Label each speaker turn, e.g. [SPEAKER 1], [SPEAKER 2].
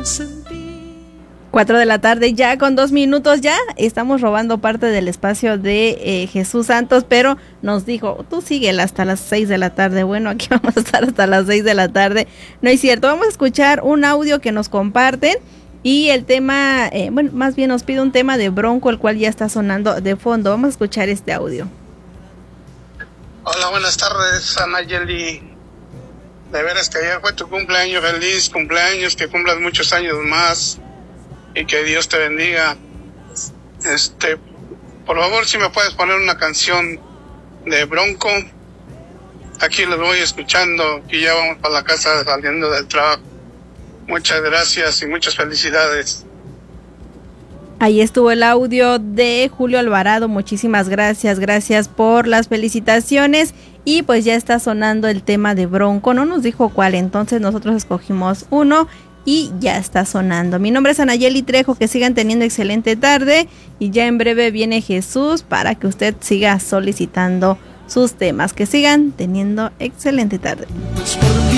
[SPEAKER 1] 4 de la tarde, ya con 2 minutos, ya estamos robando parte del espacio de Jesús Santos, pero nos dijo, tú síguela hasta las 6 de la tarde. Bueno, aquí vamos a estar hasta las 6 de la tarde. No es cierto, vamos a escuchar un audio que nos comparten y el tema, bueno, más bien nos pide un tema de Bronco, el cual ya está sonando de fondo. Vamos a escuchar este audio.
[SPEAKER 2] Hola, buenas tardes, Anayeli. De veras que ayer fue tu cumpleaños, feliz cumpleaños, que cumplas muchos años más. Y que Dios te bendiga. Por favor, si me puedes poner una canción de Bronco. Aquí los voy escuchando y ya vamos para la casa saliendo del trabajo. Muchas gracias y muchas felicidades.
[SPEAKER 1] Ahí estuvo el audio de Julio Alvarado. Muchísimas gracias por las felicitaciones. Y pues ya está sonando el tema de Bronco. No nos dijo cuál, entonces nosotros escogimos uno y ya está sonando. Mi nombre es Anayeli Trejo, que sigan teniendo excelente tarde y ya en breve viene Jesús para que usted siga solicitando sus temas. Que sigan teniendo excelente tarde.